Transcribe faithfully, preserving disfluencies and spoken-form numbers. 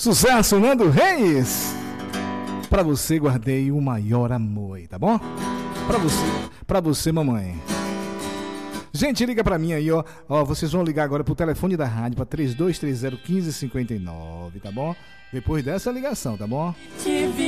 Sucesso, Nando Reis. Pra você guardei o maior amor, tá bom? Pra você, pra você, mamãe. Gente, liga pra mim aí, ó. Ó, vocês vão ligar agora pro telefone da rádio pra três dois três zero um cinco cinco nove, tá bom? Depois dessa ligação, tá bom?